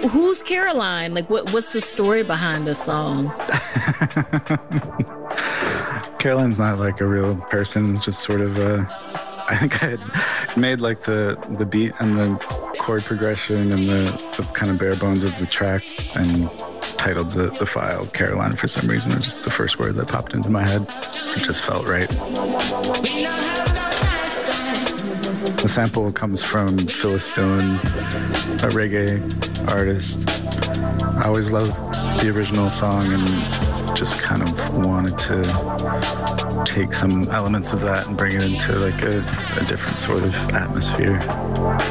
who's Caroline? Like, what's the story behind this song? Caroline's not like a real person. It's just sort of I think I had made like the beat and the chord progression and the kind of bare bones of the track and titled the file Caroline for some reason. It was just the first word that popped into my head. It just felt right. The sample comes from Phyllis Dillon, a reggae artist. I always loved the original song and just kind of wanted to take some elements of that and bring it into like a different sort of atmosphere.